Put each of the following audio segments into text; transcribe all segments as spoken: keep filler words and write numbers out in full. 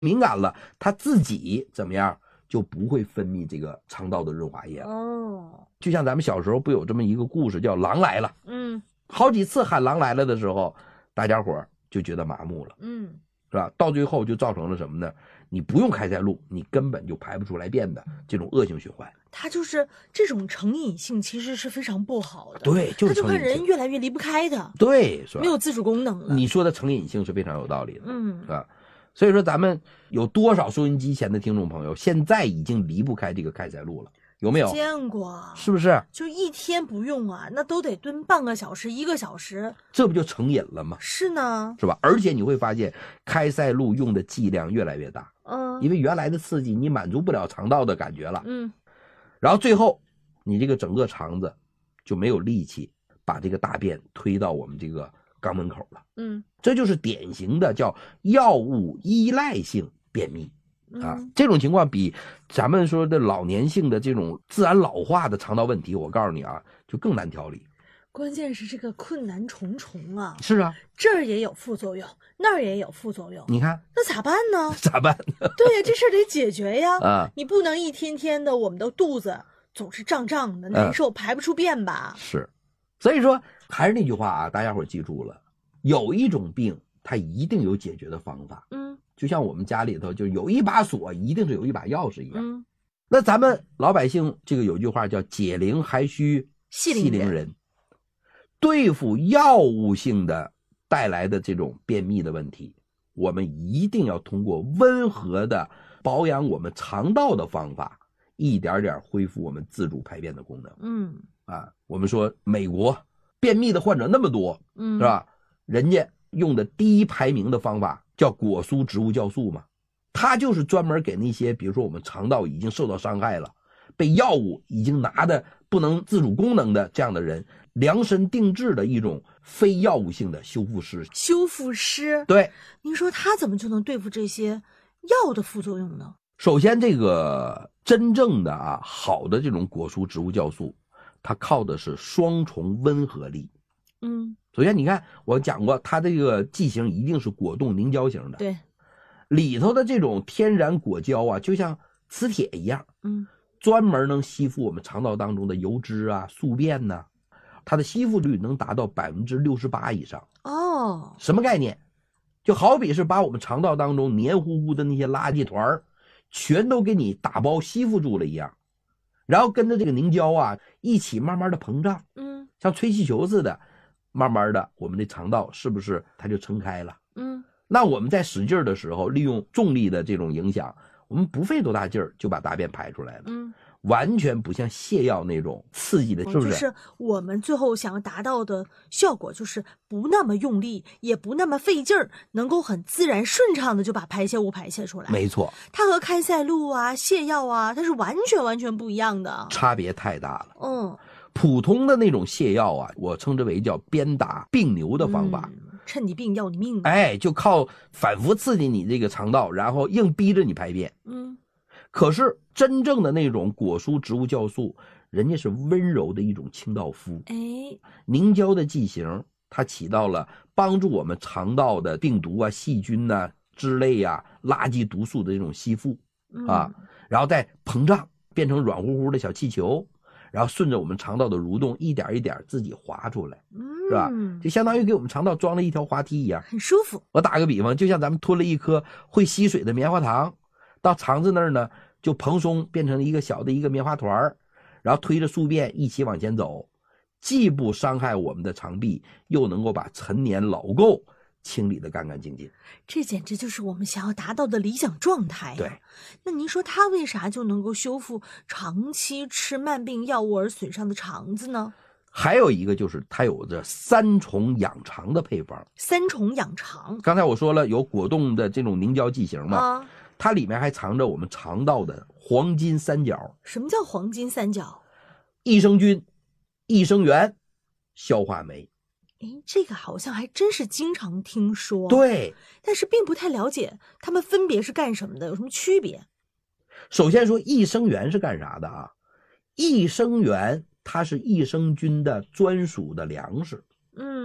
敏感了，它自己怎么样就不会分泌这个肠道的润滑液了。哦，就像咱们小时候不有这么一个故事叫狼来了，嗯，好几次喊狼来了的时候，大家伙就觉得麻木了，嗯，是吧？到最后就造成了什么呢？你不用开塞露，你根本就排不出来便的这种恶性循环。 它就是这种成瘾性，其实是非常不好的。 对，就是它就跟人越来越离不开的。 对，是吧？ 没有自主功能了。 你说的成瘾性是非常有道理的，嗯，是吧？所以说，咱们有多少收音机前的听众朋友，现在已经离不开这个开塞露了？有没有见过？ 是不是？ 就一天不用啊，那都得蹲半个小时、一个小时， 这不就成瘾了吗？ 是呢， 是吧？而且你会发现，开塞露用的剂量越来越大，嗯，因为原来的刺激你满足不了肠道的感觉了，嗯，然后最后你这个整个肠子就没有力气把这个大便推到我们这个肛门口了，嗯，这就是典型的叫药物依赖性便秘。啊，这种情况比咱们说的老年性的这种自然老化的肠道问题，我告诉你啊，就更难调理。 关键是这个困难重重啊！ 是啊， 这儿也有副作用，那儿也有副作用， 你看那咋办呢？ 咋办？ 对呀，这事儿得解决呀！啊，你不能一天天的我们的肚子总是胀胀的难受，嗯、排不出便吧？ 是，所以说还是那句话啊，大家伙记住了，有一种病它一定有解决的方法。嗯。就像我们家里头就有一把锁，一定是有一把钥匙一样。嗯，那咱们老百姓这个有句话叫解铃还须系铃人，对付药物性的带来的这种便秘的问题，我们一定要通过温和的保养我们肠道的方法，一点点恢复我们自主排便的功能。嗯，啊，我们说美国便秘的患者那么多，嗯，是吧？人家用的第一排名的方法叫果蔬植物酵素嘛，它就是专门给那些比如说我们肠道已经受到伤害了，被药物已经拿的不能自主功能的这样的人量身定制的一种非药物性的修复师。 修复师， 对， 您说他怎么就能对付这些药的副作用呢？ 首先这个真正的啊好的这种果蔬植物酵素，它靠的是双重温和力。嗯，首先你看我讲过它这个剂型一定是果冻凝胶型的， 对， 里头的这种天然果胶啊就像磁铁一样，嗯，专门能吸附我们肠道当中的油脂啊宿便呐、啊，它的吸附率能达到百分之六十八以上。哦，什么概念？就好比是把我们肠道当中黏糊糊的那些垃圾团全都给你打包吸附住了一样，然后跟着这个凝胶啊一起慢慢的膨胀，嗯，像吹气球似的，慢慢的我们的肠道是不是它就撑开了？嗯，那我们在使劲的时候，利用重力的这种影响，我们不费多大劲儿就把大便排出来了。嗯，完全不像泻药那种刺激的，是不是？ 就是我们最后想要达到的效果，就是不那么用力，也不那么费劲儿，能够很自然顺畅的就把排泄物排泄出来。 没错， 它和开塞露啊、泻药啊，它是完全完全不一样的， 差别太大了。嗯，普通的那种泻药啊，我称之为叫鞭打病牛的方法。嗯， 趁你病要你命。 哎，就靠反复刺激你这个肠道，然后硬逼着你排便。嗯。可是真正的那种果蔬植物酵素，人家是温柔的一种清道夫。哎，凝胶的剂型，它起到了帮助我们肠道的病毒啊、细菌呐、啊、脂类啊、垃圾毒素的这种吸附啊，嗯、然后再膨胀变成软乎乎的小气球，然后顺着我们肠道的蠕动，一点一点自己滑出来，嗯、是吧？就相当于给我们肠道装了一条滑梯一样， 很舒服。 我打个比方，就像咱们吞了一颗会吸水的棉花糖。到肠子那儿呢，就蓬松变成一个小的一个棉花团，然后推着宿便一起往前走，既不伤害我们的肠壁，又能够把陈年老垢清理得干干净净。 这简直就是我们想要达到的理想状态、啊。 对， 那您说它为啥就能够修复长期吃慢病药物而损伤的肠子呢？ 还有一个就是它有着三重养肠的配方。 三重养肠， 刚才我说了有果冻的这种凝胶剂型嘛。啊，它里面还藏着我们肠道的黄金三角。 什么叫黄金三角？ 益生菌、益生元、消化酶。 诶，这个好像还真是经常听说。 对， 但是并不太了解它们分别是干什么的，有什么区别？ 首先说益生元是干啥的啊？益生元它是益生菌的专属的粮食。嗯，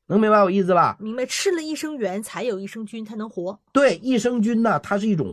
能明白我意思吧？ 明白，吃了益生元才有益生菌才能活。 对，益生菌呢，它是一种